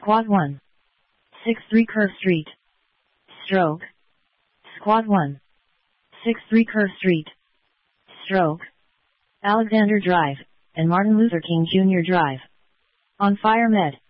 Squad 1. 63 Kerr Street. Stroke. Squad 1. 63 Kerr Street. Stroke. Alexander Drive, and Martin Luther King Jr. Drive. On Fire Med.